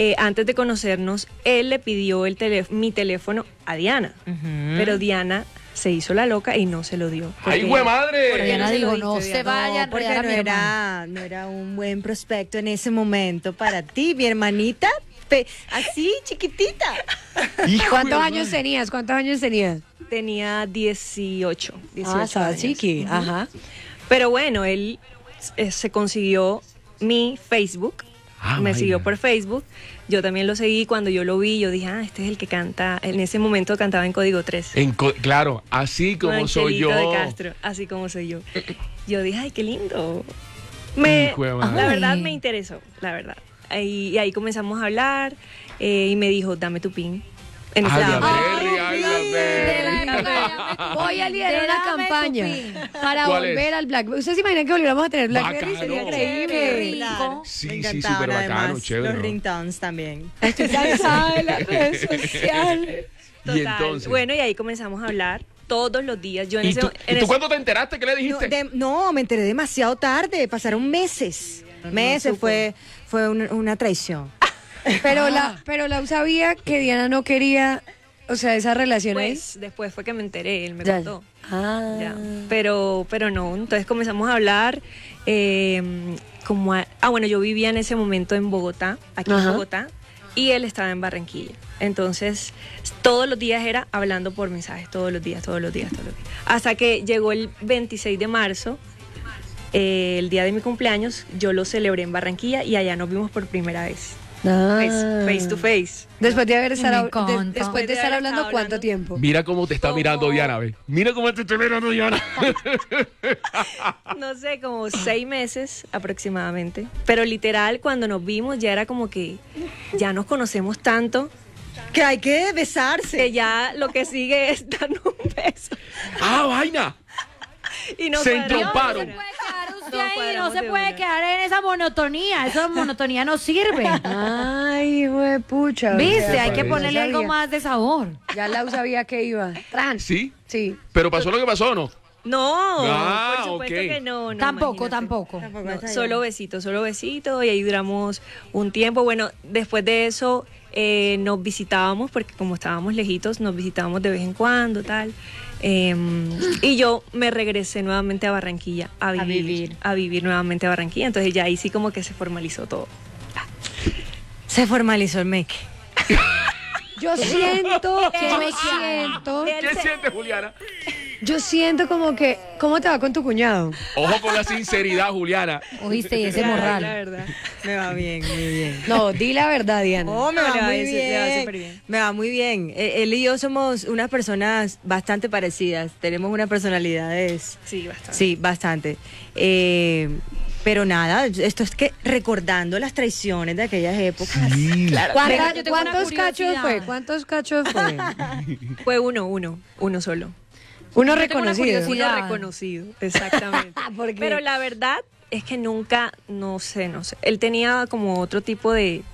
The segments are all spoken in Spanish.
antes de conocernos, él le pidió mi teléfono a Diana, pero Diana se hizo la loca y no se lo dio. ¡Ay, güey madre! Porque Diana dijo, no diste, se vaya a porque enredar a mi hermano. no era un buen prospecto en ese momento para ti, mi hermanita, así chiquitita. ¿Cuántos años tenías? Tenía 18 estaba años. chiqui, ajá. Pero bueno, él se consiguió mi Facebook, me siguió por Facebook, yo también lo seguí, cuando yo lo vi, yo dije, este es el que canta, en ese momento cantaba en Código 3. Claro, así como soy yo. De Castro, así como soy yo. Yo dije, ay, qué lindo. La verdad me interesó, la verdad. Y ahí comenzamos a hablar y me dijo, dame tu pin. En ese Voy a liderar una campaña para volver al Blackberry. ¿Ustedes se imaginan que volviéramos a tener Blackberry? Sería increíble. Sí, Me sí, encantaban, pero bacano, además, chévere. los ¿no? ringtones también. Estoy cansada de las redes sociales. Total. Y entonces. Bueno, y ahí comenzamos a hablar todos los días. Yo ¿Y tú cuándo te enteraste? ¿Qué le dijiste? No, me enteré demasiado tarde, pasaron meses. Fue una traición. Pero Lau sabía que Diana no quería, o sea, esa relación ahí. Pues, después fue que me enteré, él me Ya. contó. Ya. Pero no, entonces comenzamos a hablar. Bueno, yo vivía en ese momento en Bogotá, aquí en Bogotá, y él estaba en Barranquilla. Entonces, todos los días era hablando por mensajes, todos los días. Hasta que llegó el 26 de marzo, el día de mi cumpleaños, yo lo celebré en Barranquilla y allá nos vimos por primera vez. Face to face. Después de haber Me encanta. después de estar hablando, ¿cuánto tiempo? Mira cómo te está mirando Diana, ¿ves? Mira cómo te está mirando Diana. No sé, como 6 meses aproximadamente. Pero literal, cuando nos vimos ya era como que ya nos conocemos tanto Que hay que besarse. que ya lo que sigue es darnos un beso. ¡Ah, vaina! Y nos Se cuadramos. entromparon. No se puede quedar usted Nos ahí, no cuadramos se de puede una. quedar en esa monotonía. Esa monotonía no sirve. Ay, pucha. ¿Viste? Hay que parece. ponerle algo más de sabor. Ya Lau sabía que iba. Tran. ¿Sí? Sí. ¿Pero pasó lo que pasó o no? No, Ah, por supuesto ok. que no. Tampoco. No, solo besito y ahí duramos un tiempo. Bueno, después de eso nos visitábamos porque como estábamos lejitos, nos visitábamos de vez en cuando, tal. Y yo me regresé nuevamente a Barranquilla a vivir nuevamente a Barranquilla. Entonces ya ahí sí como que se formalizó todo. Se formalizó el meque. Yo siento ¿Qué sientes, Juliana? Yo siento como que, ¿cómo te va con tu cuñado? Ojo con la sinceridad, Juliana. Oíste, y ese La morral. verdad. Me va bien, muy bien. No, di la verdad, Diana. Oh, me No, va le va muy bien, le va bien. súper bien. Me va muy bien. Él y yo somos unas personas bastante parecidas. Tenemos unas personalidades. Sí, bastante. Sí, bastante. Pero nada, esto es que recordando las traiciones de aquellas épocas. Venga, yo tengo una ¿Cuántos cachos curiosidad. fue? ¿Cuántos cachos fue? Fue uno solo. Uno Yo tengo una reconocido. curiosidad. Uno reconocido, exactamente. ¿Por qué? Pero la verdad es que nunca, no sé. Él tenía como otro tipo de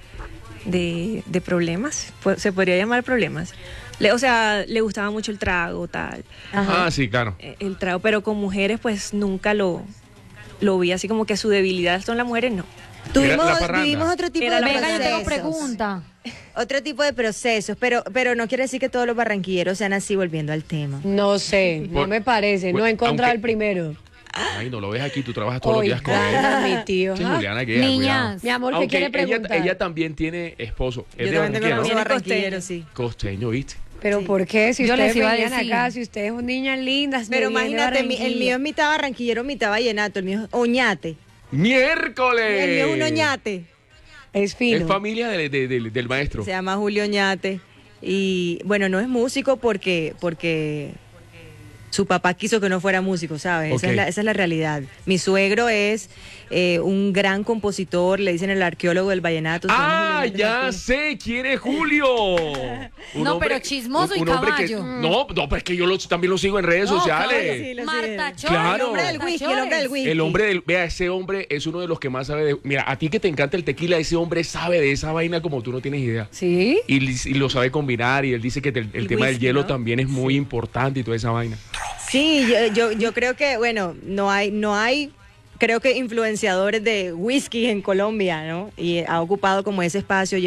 problemas, se podría llamar problemas. Le gustaba mucho el trago, tal. Ah, sí, claro. El trago, pero con mujeres pues nunca lo vi así como que su debilidad son las mujeres, no. La parranda. Tuvimos otro tipo Era de la Venga, yo tengo procesos. pregunta. Otro tipo de procesos, pero no quiere decir que todos los barranquilleros sean así, volviendo al tema. No sé, no me parece. No he encontrado Aunque- el primero. Ay, no lo ves aquí, tú trabajas todos los días con él. Oigan, mi tío. Sí, ajá. Juliana, que Niñas. Mi amor, ¿qué Aunque quiere preguntar? ella también tiene esposo. Es Yo de también tengo Barranquilla, un ¿no? barranquillero, sí. Costeño, ¿viste? Pero ¿por qué? Si Yo ustedes les iba a venían decir. acá, si ustedes son niñas lindas. Pero me viene imagínate, el Barranquilla. mío es mitad barranquillero, mitad vallenato, el mío es oñate. ¡Miércoles! El mío es un oñate. Es fino. Es familia del maestro. Se llama Julio Oñate. Y bueno, no es músico porque su papá quiso que no fuera músico, ¿sabes? Ok. Esa es la realidad. Mi suegro es un gran compositor, le dicen el arqueólogo del vallenato. se llama Julio ¡Ah, Oñate ya Martínez. sé quién es Julio! No, pero chismoso y un hombre caballo. no, pero es que yo también lo sigo en redes No, sociales. Sí, lo Marta sé. Chores. Claro. El hombre del whisky, el hombre del whisky. El hombre vea, ese hombre es uno de los que más sabe de... Mira, a ti que te encanta el tequila, ese hombre sabe de esa vaina como tú no tienes idea. ¿Sí? Y lo sabe combinar y él dice que el tema del whisky, hielo ¿no? también es muy importante y toda esa vaina. Sí, yo creo que, bueno, no hay, creo que influenciadores de whisky en Colombia, ¿no? Y ha ocupado como ese espacio.